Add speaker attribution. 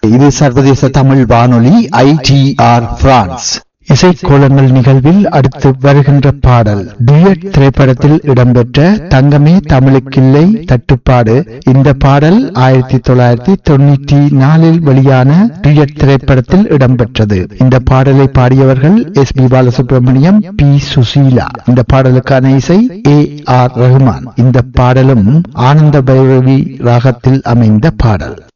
Speaker 1: இது சர்வதேச தமிழ் வானொலி ITR பிரான்ஸ். இசைக்கோலங்கள் நிகழ்வில் அடுத்து வருகின்ற பாடல் டூயட் திரைப்படத்தில் இடம்பெற்ற தங்கமே தமிழுக்கில்லை தட்டுப்பாடு. இந்த பாடல் 1994 வெளியான டூயட் திரைப்படத்தில் இடம்பெற்றது. இந்த பாடலை பாடியவர்கள் SP பாலசுப்ரமணியம், P சுசீலா. இந்த பாடலுக்கான இசை AR ரஹ்மான். இந்த பாடலும் ஆனந்த பைரவி ராகத்தில் அமைந்த பாடல்.